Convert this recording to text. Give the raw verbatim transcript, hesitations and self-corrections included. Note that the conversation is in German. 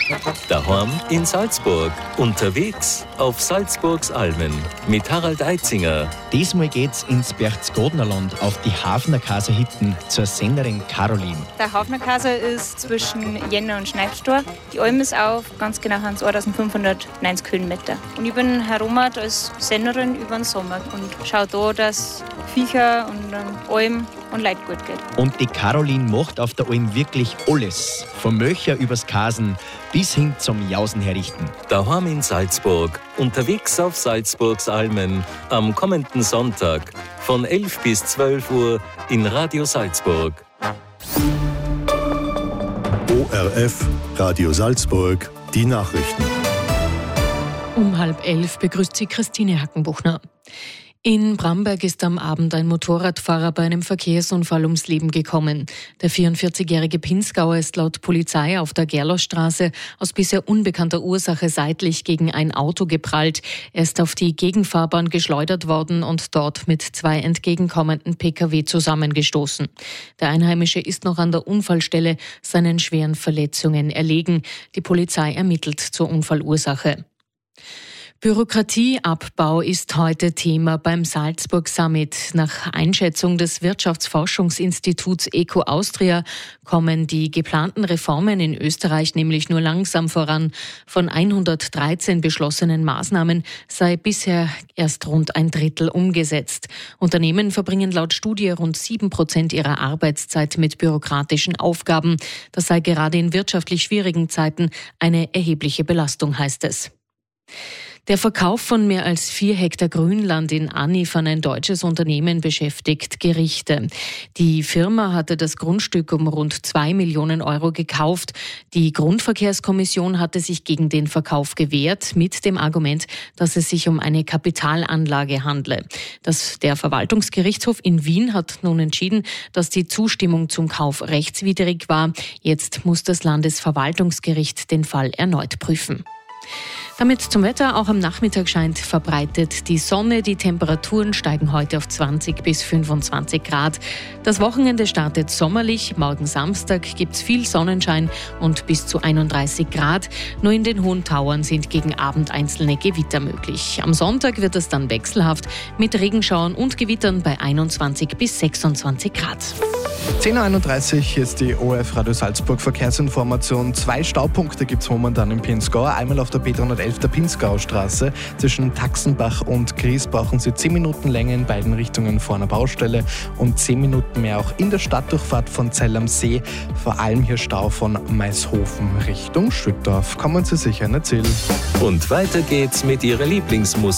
Daheim in Salzburg, unterwegs auf Salzburgs Almen mit Harald Eitzinger. Diesmal geht's ins Berchtesgadenerland auf die Hafnerkaser Hitten zur Senderin Caroline. Der Hafnerkaser ist zwischen Jänner und Schneibstor. Die Alm ist auf ganz genau eintausendfünfhundertneunzig Höhenmeter. Und ich bin herum als Senderin über den Sommer und schaue da, dass Viecher und Alm und Leute gut geht. Und die Caroline macht auf der Alm wirklich alles. Vom Möcher übers Kasen bis hin zum Jausen herrichten. Daheim in Salzburg, unterwegs auf Salzburgs Almen am kommenden Sonntag von elf bis zwölf Uhr in Radio Salzburg. O R F, Radio Salzburg, die Nachrichten. Um halb elf begrüßt sie Christine Hackenbuchner. In Bramberg ist am Abend ein Motorradfahrer bei einem Verkehrsunfall ums Leben gekommen. Der vierundvierzigjährige Pinzgauer ist laut Polizei auf der Gerlosstraße aus bisher unbekannter Ursache seitlich gegen ein Auto geprallt. Er ist auf die Gegenfahrbahn geschleudert worden und dort mit zwei entgegenkommenden Pkw zusammengestoßen. Der Einheimische ist noch an der Unfallstelle seinen schweren Verletzungen erlegen. Die Polizei ermittelt zur Unfallursache. Bürokratieabbau ist heute Thema beim Salzburg Summit. Nach Einschätzung des Wirtschaftsforschungsinstituts Eco Austria kommen die geplanten Reformen in Österreich nämlich nur langsam voran. Von hundertdreizehn beschlossenen Maßnahmen sei bisher erst rund ein Drittel umgesetzt. Unternehmen verbringen laut Studie rund sieben Prozent ihrer Arbeitszeit mit bürokratischen Aufgaben. Das sei gerade in wirtschaftlich schwierigen Zeiten eine erhebliche Belastung, heißt es. Der Verkauf von mehr als vier Hektar Grünland in Anif an ein deutsches Unternehmen beschäftigt Gerichte. Die Firma hatte das Grundstück um rund zwei Millionen Euro gekauft. Die Grundverkehrskommission hatte sich gegen den Verkauf gewehrt, mit dem Argument, dass es sich um eine Kapitalanlage handle. Das, der Verwaltungsgerichtshof in Wien hat nun entschieden, dass die Zustimmung zum Kauf rechtswidrig war. Jetzt muss das Landesverwaltungsgericht den Fall erneut prüfen. Damit zum Wetter. Auch am Nachmittag scheint verbreitet die Sonne. Die Temperaturen steigen heute auf zwanzig bis fünfundzwanzig Grad. Das Wochenende startet sommerlich. Morgen Samstag gibt's viel Sonnenschein und bis zu einunddreißig Grad. Nur in den hohen Tauern sind gegen Abend einzelne Gewitter möglich. Am Sonntag wird es dann wechselhaft mit Regenschauern und Gewittern bei einundzwanzig bis sechsundzwanzig Grad. zehn Uhr einunddreißig ist die O R F Radio Salzburg Verkehrsinformation. Zwei Staupunkte gibt es momentan im Pinzgau. Einmal auf der B dreihundertelf der Pinzgaustraße. Zwischen Taxenbach und Gries brauchen Sie zehn Minuten länger in beiden Richtungen vor einer Baustelle und zehn Minuten mehr auch in der Stadtdurchfahrt von Zell am See. Vor allem hier Stau von Maishofen Richtung Schüttorf. Kommen Sie sicher nicht Ziel. Und weiter geht's mit Ihrer Lieblingsmusik.